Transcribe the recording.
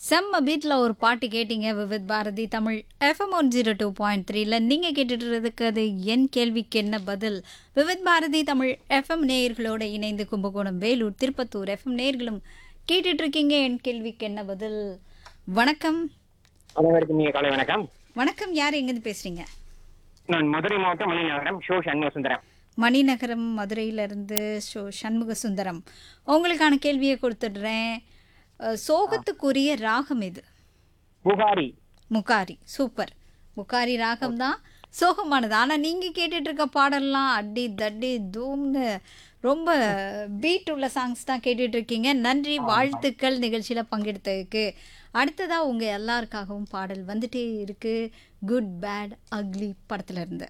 செம்ம பீட்ல ஒரு பாட்டு கேட்டீங்க விவித் பாரதி தமிழ் எஃப்எம் 102.3ல நீங்க கேட்டுட்டு இருக்கிறது என் கேள்விக்கு என்ன பதில். விவித் பாரதி தமிழ் எஃப்எம் நேயர்களோட இணைந்து கும்பகோணம், வேலூர், திருப்பத்தூர் எஃப்எம் நேயர்களும் கேட்டுட்டு இருக்கீங்க என் கேள்விக்கு என்ன பதில். வணக்கம். அனைவருக்கும் இனிய காலை வணக்கம். வணக்கம். யார் எங்கேருந்து பேசுறீங்க? நான் மதுரை மாவட்டம் மணிநகரம் ஷோ சண்முக சுந்தரம். மணிநகரம் மதுரையிலிருந்து சண்முக சுந்தரம். உங்களுக்கான கேள்வியை கொடுத்துடுறேன். சோகத்துக்குரிய ராகம் எது? புகாரி. முகாரி. சூப்பர். முகாரி ராகம் தான் சோகமானது. ஆனால் நீங்கள் கேட்டுட்டு இருக்க பாடல்லாம் அடி தட்டி தூம்னு ரொம்ப பீட் உள்ள சாங்ஸ் தான் கேட்டுட்டு இருக்கீங்க. நன்றி, வாழ்த்துக்கள் நிகழ்ச்சியில் பங்கெடுத்ததுக்கு. அடுத்ததாக உங்கள் எல்லாருக்காகவும் பாடல் வந்துட்டே இருக்கு. குட் பேட் அக்லி படத்துல இருந்து.